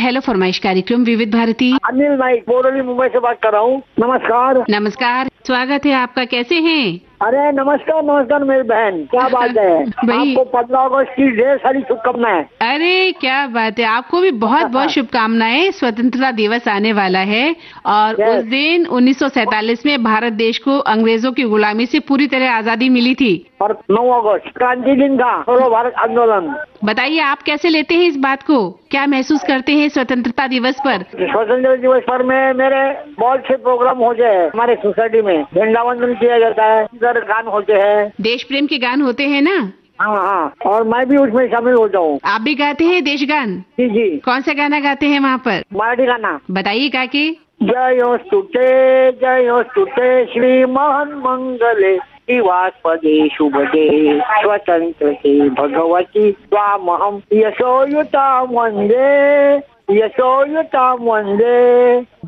Hello फरमाइश कार्यक्रम विविध भारती। अनिल नाइक बोरोली मुंबई से बात कर रहा हूँ। नमस्कार। नमस्कार, स्वागत है आपका। कैसे हैं? अरे नमस्कार मेरी बहन, क्या बात है। आपको 15 अगस्त की ढेर सारी शुभकामनाएं। अरे क्या बात है, आपको भी बहुत बहुत शुभकामनाएं। स्वतंत्रता दिवस आने वाला है और उस दिन 1947 में भारत देश को अंग्रेजों की गुलामी से पूरी तरह आजादी मिली थी। और 9 अगस्त क्रांति दिन का छोड़ो भारत आंदोलन। बताइए आप कैसे लेते हैं इस बात को, क्या महसूस करते हैं स्वतंत्रता दिवस पर? स्वतंत्रता दिवस पर मेरे बहुत से प्रोग्राम होते हैं। हमारे सोसाइटी में झंडा वंदन किया जाता है, गान होते हैं, देश प्रेम के गान होते हैं ना? हाँ, और मैं भी उसमें शामिल होता हूँ। आप भी गाते हैं देश गान? जी। कौन सा गाना गाते हैं वहाँ पर? मराठी गाना। बताइए काकी। जयोस्तुते श्री महान मंगले शिवास्पदे शुभदे स्वतंत्रते भगवती स्वामहम यशोयुतां वंदे।